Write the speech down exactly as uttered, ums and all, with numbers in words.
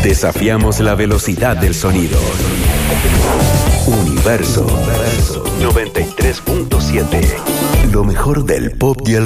Desafiamos la velocidad del sonido. Universo noventa y tres punto siete. Lo mejor del pop y el